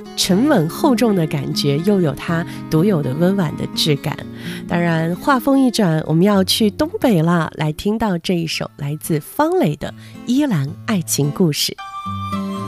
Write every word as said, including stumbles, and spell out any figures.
沉稳厚重的感觉，又有它独有的温婉的质感。当然话锋一转，我们要去东北了，来听到这一首来自方磊的《依兰爱情故事》。